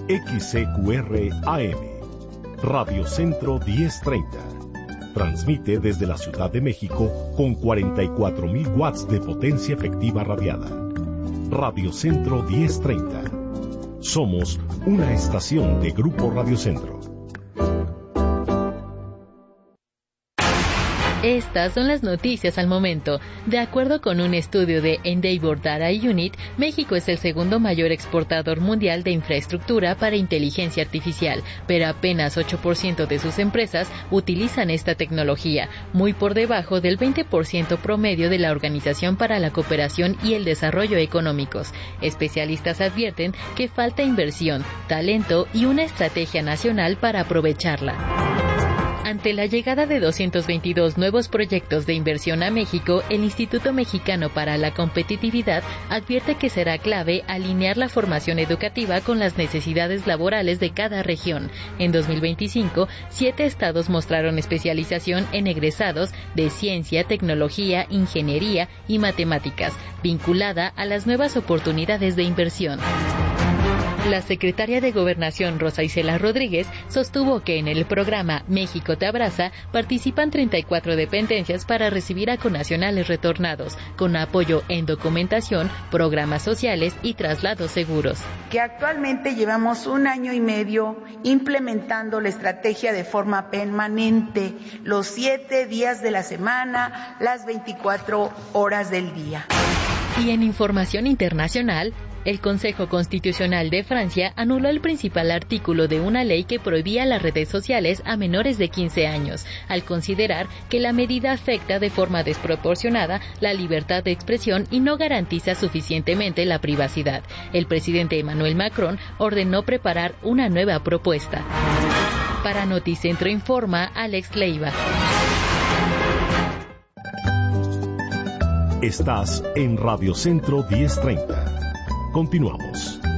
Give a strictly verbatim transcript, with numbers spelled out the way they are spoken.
X C Q R A M, Radio Centro diez treinta. Transmite desde la Ciudad de México con cuarenta y cuatro mil watts de potencia efectiva radiada. Radio Centro diez treinta. Somos una estación de Grupo Radio Centro. Estas son las noticias al momento. De acuerdo con un estudio de Endeavor Data Unit, México es el segundo mayor exportador mundial de infraestructura para inteligencia artificial, pero apenas ocho por ciento de sus empresas utilizan esta tecnología, muy por debajo del veinte por ciento promedio de la Organización para la Cooperación y el Desarrollo Económicos. Especialistas advierten que falta inversión, talento y una estrategia nacional para aprovecharla. Ante la llegada de doscientos veintidós nuevos proyectos de inversión a México, el Instituto Mexicano para la Competitividad advierte que será clave alinear la formación educativa con las necesidades laborales de cada región. En dos mil veinticinco, siete estados mostraron especialización en egresados de ciencia, tecnología, ingeniería y matemáticas, vinculada a las nuevas oportunidades de inversión. La secretaria de Gobernación, Rosa Isela Rodríguez, sostuvo que en el programa México te abraza participan treinta y cuatro dependencias para recibir a connacionales retornados, con apoyo en documentación, programas sociales y traslados seguros. Que actualmente llevamos un año y medio implementando la estrategia de forma permanente, los siete días de la semana, las veinticuatro horas del día. Y en información internacional, el Consejo Constitucional de Francia anuló el principal artículo de una ley que prohibía las redes sociales a menores de quince años, al considerar que la medida afecta de forma desproporcionada la libertad de expresión y no garantiza suficientemente la privacidad. El presidente Emmanuel Macron ordenó preparar una nueva propuesta. Para Noticentro informa Alex Leiva. Estás en Radio Centro diez treinta. Continuamos.